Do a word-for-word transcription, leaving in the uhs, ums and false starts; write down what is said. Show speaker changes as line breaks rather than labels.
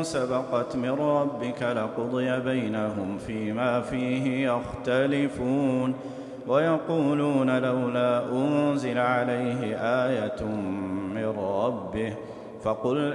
سبقت من ربك لقضي بينهم فيما فيه يختلفون ويقولون لولا أنزل عليه آية من ربه فقل